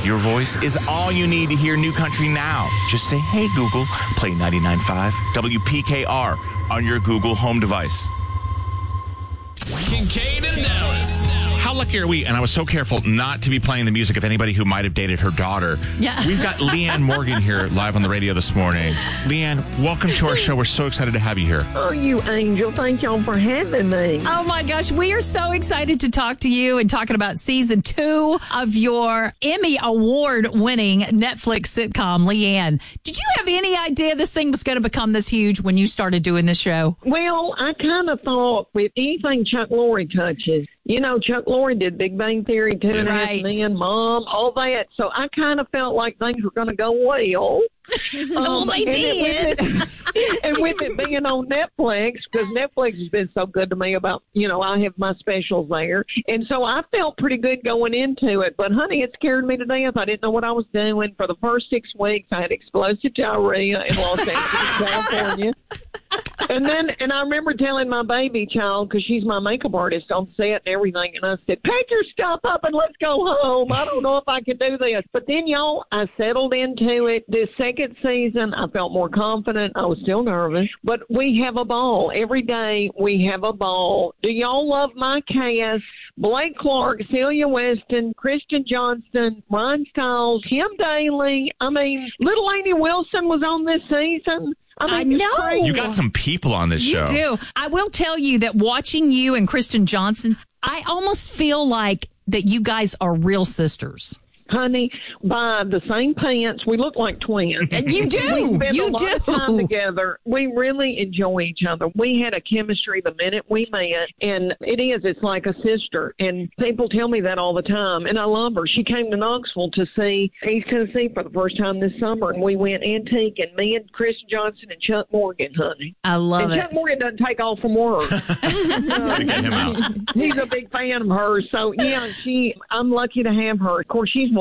Your voice is all you need to hear new country now. Just say, hey, Google, play 99.5 WPKR on your Google home device. Kincaid and Dallas. How lucky are we? And I was so careful not to be playing the music of anybody who might have dated her daughter. Yeah. We've got Leanne Morgan here live on the radio this morning. Leanne, welcome to our show. We're so excited to have you here. Oh, you angel. Thank y'all for having me. Oh, my gosh. We are so excited to talk to you and talking about season 2 of your Emmy Award-winning Netflix sitcom, Leanne. Did you have any idea this thing was going to become this huge when you started doing this show? Well, I kind of thought with anything Chuck Lorre touches, you know, Chuck Lorre did Big Bang Theory, 2.5 Men, Mom, all that. So I kind of felt like things were going to go well. Well, they did. And with it being on Netflix, because Netflix has been so good to me about, you know, I have my specials there. And so I felt pretty good going into it. But, honey, it scared me to death. I didn't know what I was doing. For the first 6 weeks, I had explosive diarrhea in Los Angeles, California. And I remember telling my baby child, because she's my makeup artist on set and everything, and I said, pack your stuff up and let's go home. I don't know if I can do this. But then, y'all, I settled into it. This second season, I felt more confident. I was still nervous. But we have a ball. Every day we have a ball. Do y'all love my cast? Blake Clark, Celia Weston, Kristen Johnston, Ron Stiles, Kim Daly. I mean, little Amy Wilson was on this season. I know. You got some people on this show. You do. I will tell you that watching you and Kristen Johnson, I almost feel like that you guys are real sisters. Honey, by the same pants, we look like twins. You do. We spend You a lot of time together. We really enjoy each other. We had a chemistry the minute we met, and it's like a sister. And people tell me that all the time, and I love her. She came to Knoxville to see East Tennessee for the first time this summer, and we went antique, and me and Kristen Johnson and Chuck Morgan, honey. I love it. Chuck Morgan doesn't take off from work. Gotta get him out. He's a big fan of hers. So, yeah, I'm lucky to have her. Of course, she's